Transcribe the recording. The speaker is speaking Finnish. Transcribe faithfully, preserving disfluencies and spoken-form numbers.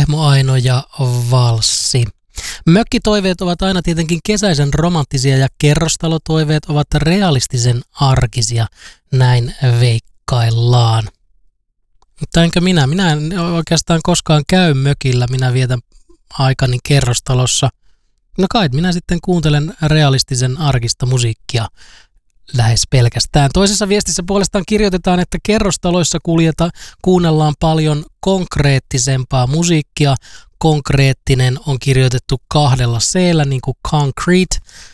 Pehmo Aino ja valssi. Mökkitoiveet ovat aina tietenkin kesäisen romanttisia ja kerrostalotoiveet ovat realistisen arkisia, näin veikkaillaan. Mutta enkö minä? Minä en oikeastaan koskaan käy mökillä, minä vietän aikani kerrostalossa. No kai minä sitten kuuntelen realistisen arkista musiikkia lähes pelkästään. Toisessa viestissä puolestaan kirjoitetaan, että kerrostaloissa kuljeta, kuunnellaan paljon konkreettisempaa musiikkia. Konkreettinen on kirjoitettu kahdella C-llä, niin kuin concrete.